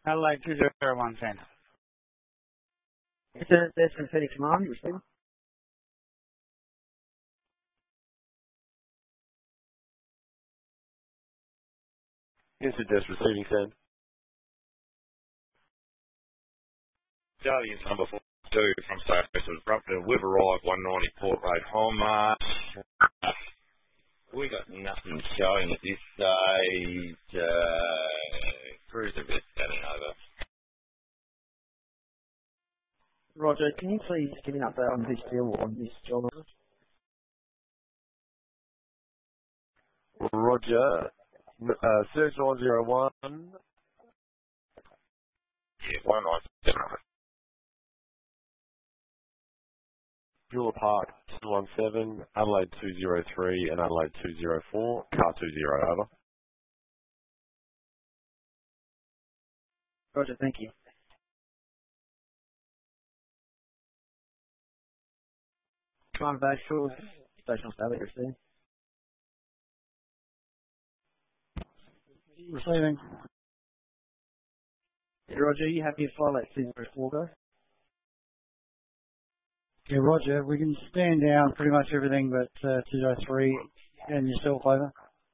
Adelaide 201 Centre. It's a Desmond Petty Command, receiving. Incident receiving, send. Charlie is number 42 from Station Brompton. We've arrived 190 Port Road, Hallmark. We got nothing showing at this stage. Cruiser bit getting over. Roger, can you please give me an update on this deal or on this job? Roger. Search 901. Yeah, 197. Beulah Park 217, Adelaide 203 and Adelaide 204, car 20 over. Roger, thank you. Command Vashel, Station Stabby, receiving. Receiving. Yeah, Roger, you happy to file that 204 go? Yeah, Roger. We can stand down pretty much everything but 203 and yourself over.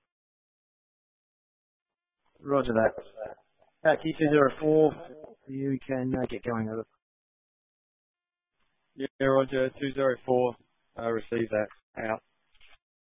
Roger that. At T204, you can get going over. Yeah, Roger, 204, receive that, out.